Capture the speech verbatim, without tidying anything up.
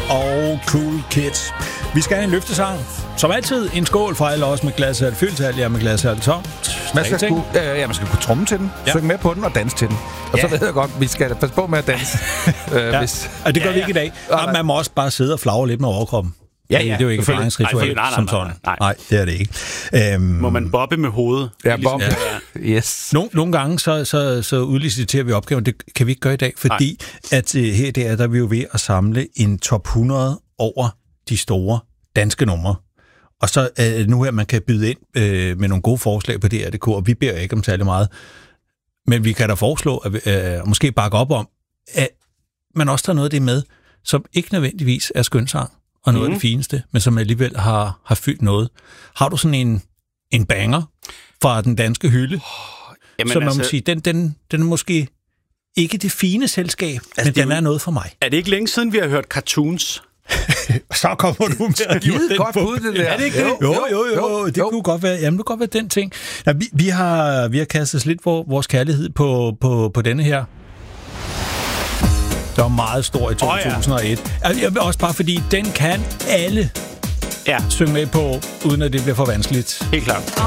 og Cool Kids. Vi skal have en løftesang. Som altid, en skål for alle os med glas halvt fyldt, halvt jer med glas halvt tomt. Man skal, kunne, øh, ja, man skal kunne tromme til den, ja. synge med på den og danse til den. Og ja. så ved jeg godt, vi skal passe på med at danse. øh, ja. hvis... Og det gør ja, vi ikke i dag. Ja, man må også bare sidde og flagre lidt med overkroppen. Ja, ja. Det er jo ikke et fejringsritual som sådan. Nej, nej. nej, det er det ikke. Øhm, må man bobbe med hovedet? Ja, bobbe. Ja. Yes. Nogle, nogle gange så, så, så udliciterer vi opgaven. Det kan vi ikke gøre i dag, fordi at, uh, her der, der er vi jo ved at samle en top hundrede over de store danske numre. Og så uh, nu her, man kan byde ind uh, med nogle gode forslag på D R punktum d k, og vi beder ikke om særlig meget. Men vi kan da foreslå, at uh, måske bakke op om, at man også tager noget af det med, som ikke nødvendigvis er skønsang og noget mm. af det fineste, men som alligevel har, har fyldt noget. Har du sådan en, en banger fra den danske hylde, oh, jamen som man altså, må sige, den, den, den er måske ikke det fine selskab, altså, men den er noget for mig. Er det ikke længe siden, vi har hørt cartoons? Så kommer du med at give den godt på. Bud, det der. Er det ikke det? Jo, jo, jo, jo. Det jo. kunne godt være, jamen, det kunne godt være den ting. Ja, vi, vi, har, vi har kastet lidt vor, vores kærlighed på, på, på denne her. Der var meget stor i to tusind og et. Oh, ja. Også bare fordi, den kan alle ja. synge med på, uden at det bliver for vanskeligt. Helt klart.